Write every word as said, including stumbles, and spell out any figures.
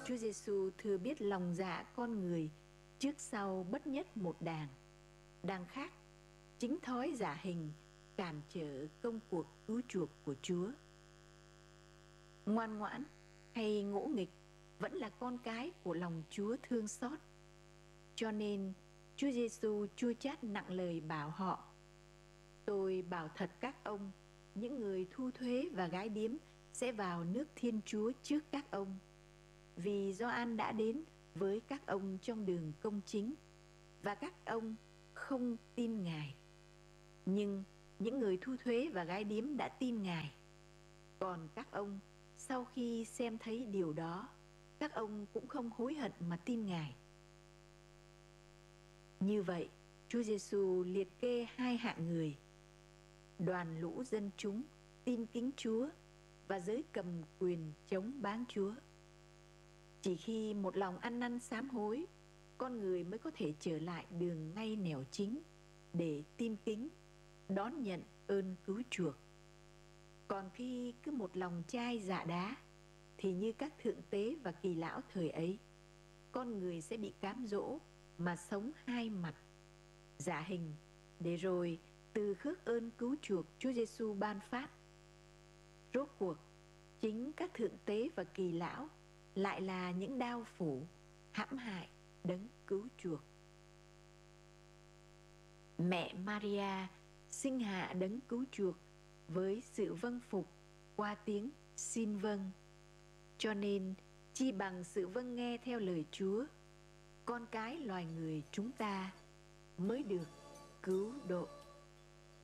Chúa Giêsu thừa biết lòng dạ con người trước sau bất nhất một đàng. Đàng khác, chính thói giả hình cản trở công cuộc cứu chuộc của Chúa. Ngoan ngoãn hay ngỗ nghịch vẫn là con cái của lòng Chúa thương xót. Cho nên Chúa Giêsu chua chát nặng lời bảo họ: tôi bảo thật các ông, những người thu thuế và gái điếm sẽ vào nước Thiên Chúa trước các ông. Vì Gioan đã đến với các ông trong đường công chính, và các ông không tin Ngài. Nhưng những người thu thuế và gái điếm đã tin Ngài. Còn các ông, sau khi xem thấy điều đó, các ông cũng không hối hận mà tin Ngài. Như vậy, Chúa Giêsu liệt kê hai hạng người: đoàn lũ dân chúng tin kính Chúa và giới cầm quyền chống báng Chúa. Chỉ khi một lòng ăn năn sám hối, con người mới có thể trở lại đường ngay nẻo chính để tin kính, đón nhận ơn cứu chuộc. Còn khi cứ một lòng chai dạ đá, thì như các thượng tế và kỳ lão thời ấy, con người sẽ bị cám dỗ mà sống hai mặt, giả hình, để rồi từ khước ơn cứu chuộc Chúa Giêsu ban phát. Rốt cuộc, chính các thượng tế và kỳ lão lại là những đao phủ hãm hại đấng cứu chuộc. Mẹ Maria sinh hạ đấng cứu chuộc với sự vâng phục qua tiếng xin vâng. Cho nên chi bằng sự vâng nghe theo lời Chúa, con cái loài người chúng ta mới được cứu độ.